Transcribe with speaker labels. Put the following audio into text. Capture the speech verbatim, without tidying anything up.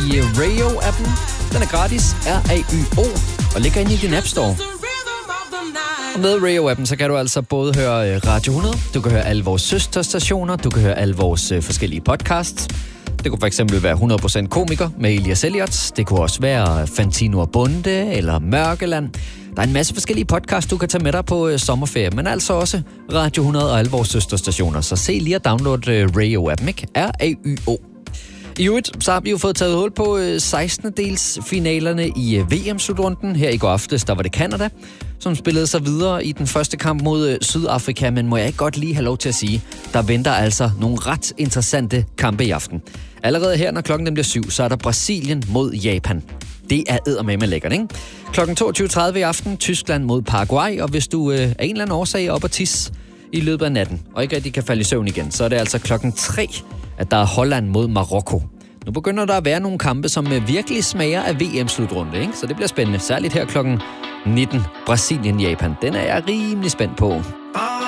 Speaker 1: i Radio-appen. Den er gratis, R A Y O, og ligger inde i din App Store. Og med Radio-appen, så kan du altså både høre Radio hundrede, du kan høre alle vores søsterstationer, du kan høre alle vores øh, forskellige podcasts. Det kunne for eksempel være hundrede procent komiker med Elias Elliot. Det kunne også være Fantino og Bunde eller Mørkeland. Der er en masse forskellige podcasts, du kan tage med dig på øh, sommerferie, men altså også Radio hundrede og alle vores søsterstationer. Så se lige at downloade øh, Radio-appen, ikke? R A Y O. I øvrigt, så har vi jo fået taget hul på øh, sekstende-dels finalerne i øh, V M-slutrunden. Her i går aftes, der var det Canada, som spillede sig videre i den første kamp mod øh, Sydafrika. Men må jeg ikke godt lige have lov til at sige, der venter altså nogle ret interessante kampe i aften. Allerede her, når klokken bliver syv, så er der Brasilien mod Japan. Det er eddermame lækkert, ikke? Klokken toogtyve tredive i aften, Tyskland mod Paraguay. Og hvis du øh, af en eller anden årsag er oppe at tisse i løbet af natten, og ikke rigtig kan falde i søvn igen, så er det altså klokken tre, at der er Holland mod Marokko. Nu begynder der at være nogle kampe, som virkelig smager af V M-slutrunde, ikke? Så det bliver spændende. Særligt her klokken nitten, Brasilien-Japan. Den er jeg rimelig spændt på.